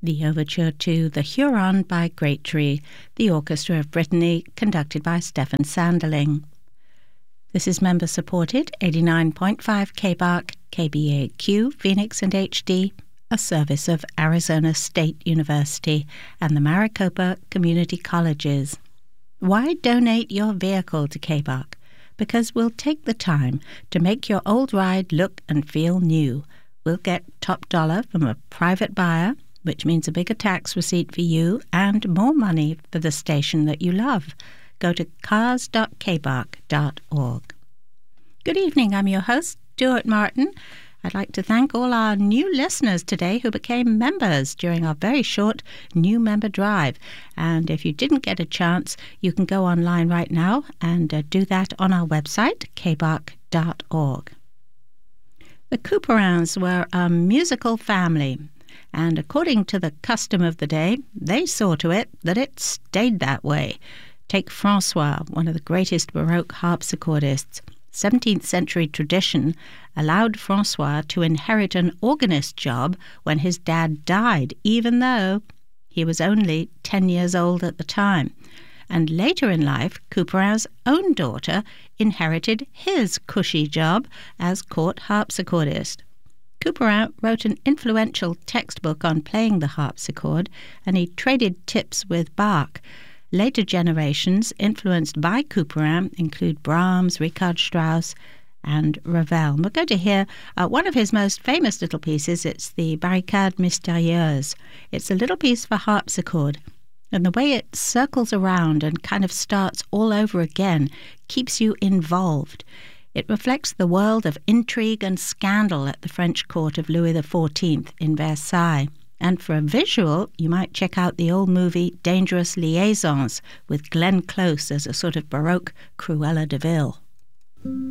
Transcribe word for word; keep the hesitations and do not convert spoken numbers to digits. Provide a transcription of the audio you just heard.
the overture to The Huron by Great Tree, the Orchestra of Brittany, conducted by Stefan Sanderling. This is member-supported, eighty-nine point five K B A R C, K B A Q, Phoenix and H D, a service of Arizona State University and the Maricopa Community Colleges. Why donate your vehicle to K B A R C? Because we'll take the time to make your old ride look and feel new. We'll get top dollar from a private buyer, which means a bigger tax receipt for you and more money for the station that you love. Go to cars dot k b a r c dot org. Good evening, I'm your host, Stuart Martin. I'd like to thank all our new listeners today who became members during our very short new member drive. And if you didn't get a chance, you can go online right now and uh, do that on our website, k b a r c dot org. The Couperins were a musical family, and according to the custom of the day, they saw to it that it stayed that way. Take Francois, one of the greatest Baroque harpsichordists. seventeenth century tradition allowed Francois to inherit an organist job when his dad died, even though he was only ten years old at the time. And later in life, Couperin's own daughter inherited his cushy job as court harpsichordist. Couperin wrote an influential textbook on playing the harpsichord, and he traded tips with Bach. Later generations influenced by Couperin include Brahms, Richard Strauss, and Ravel. We're going to hear uh, one of his most famous little pieces. It's the Barricade Mystérieuse. It's a little piece for harpsichord, and the way it circles around and kind of starts all over again keeps you involved. It reflects the world of intrigue and scandal at the French court of Louis the fourteenth in Versailles. And for a visual, you might check out the old movie Dangerous Liaisons with Glenn Close as a sort of Baroque Cruella de Vil.